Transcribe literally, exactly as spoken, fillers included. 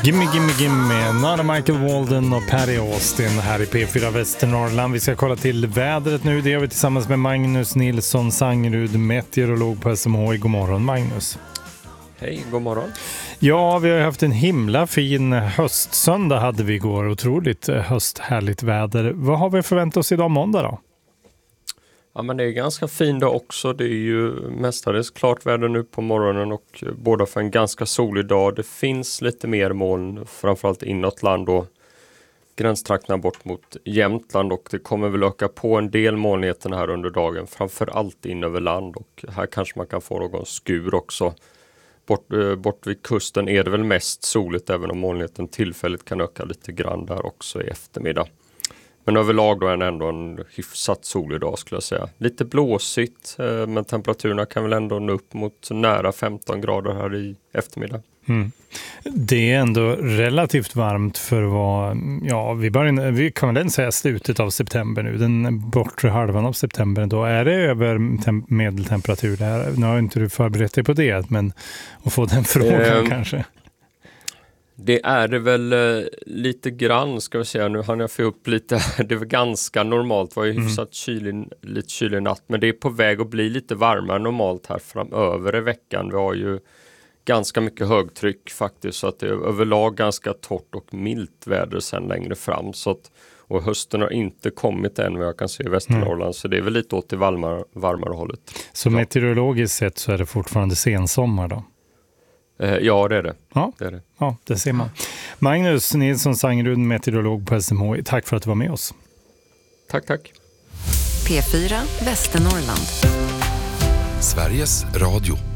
Gimme, gimme, gimme. Nara Michael Walden och Perry Austin här i P fyra Västernorrland. Vi ska kolla till vädret nu. Det gör vi tillsammans med Magnus Nilsson Sangerud, meteorolog på S M H I. God morgon, Magnus. Hej, god morgon. Ja, vi har haft en himla fin höstsöndag hade vi igår. Otroligt hösthärligt väder. Vad har vi förväntat oss idag måndag då? Ja, men det är ganska fin dag också. Det är ju mestadels klart väder nu på morgonen och båda för en ganska solig dag. Det finns lite mer moln, framförallt inåt land och gränstrakterna bort mot Jämtland, och det kommer väl öka på en del molnigheter här under dagen, framförallt in över land, och här kanske man kan få någon skur också. Bort, bort vid kusten är det väl mest soligt, även om molnigheten tillfälligt kan öka lite grann där också i eftermiddag. Men överlag då är det ändå en hyfsat solig dag skulle jag säga. Lite blåsigt, men temperaturerna kan väl ändå nå upp mot nära femton grader här i eftermiddag. Mm. Det är ändå relativt varmt för att vara, ja, vi, börjar, vi kan väl säga slutet av september nu, den bortre halvan av september. Då är det över tem- medeltemperatur där. Nu har inte du förberett dig på det, men att få den frågan eh, kanske. Det är det väl eh, lite grann ska vi säga. Nu hann jag få upp lite, det var ganska normalt, det var ju hyfsat mm. kylig, lite kylig natt, men det är på väg att bli lite varmare normalt här framöver i veckan. Vi har ju ganska mycket högtryck faktiskt, så att det är överlag ganska torrt och milt väder sen längre fram. Så att, och hösten har inte kommit än vad jag kan se i Västernorrland, mm. så det är väl lite åt det varmare, varmare hållet. Så ja. Meteorologiskt sett så är det fortfarande sensommar då? Eh, ja, det är det. Ja. det är det. Ja, det ser man. Magnus Nilsson Sangerud, meteorolog på S M H I. Tack för att du var med oss. Tack, tack. P fyra Västernorrland. Sveriges Radio.